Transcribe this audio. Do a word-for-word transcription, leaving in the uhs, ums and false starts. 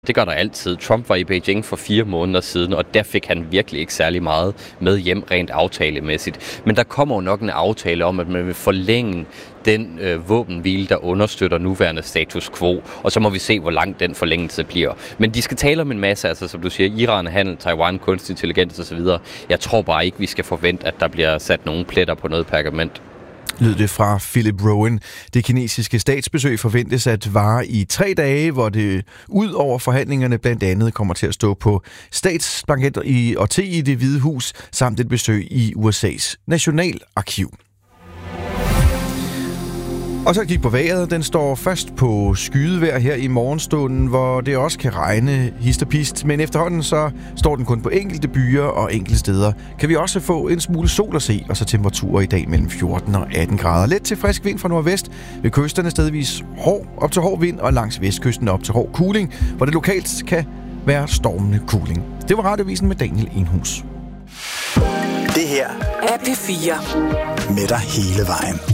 Det gør der altid. Trump var i Beijing for fire måneder siden, og der fik han virkelig ikke særlig meget med hjem rent aftalemæssigt. Men der kommer jo nok en aftale om, at man vil forlænge den øh, våbenhvile, der understøtter nuværende status quo, og så må vi se, hvor lang den forlængelse bliver. Men de skal tale om en masse, altså som du siger, Iran, handel, Taiwan, kunstig intelligens osv. Jeg tror bare ikke, vi skal forvente, at der bliver sat nogle pletter på noget pergament. Lød det fra Philip Rowan. Det kinesiske statsbesøg forventes at vare i tre dage, hvor det ud over forhandlingerne blandt andet kommer til at stå på statsbanket i og til i Det Hvide Hus, samt et besøg i U S A's nationalarkiv. Og så kig på vejret. Den står først på skydevejr her i morgenstunden, hvor det også kan regne hist og pist. Men efterhånden så står den kun på enkelte byer og enkelte steder. Kan vi også få en smule sol at se, og så temperaturer i dag mellem fjorten og atten grader. Let til frisk vind fra nordvest. Ved kysterne stedvis hård, op til hård vind, og langs vestkysten op til hård kuling, hvor det lokalt kan være stormende kuling. Det var Radiovisen med Daniel Enhus. Det her er P fire. Med dig hele vejen.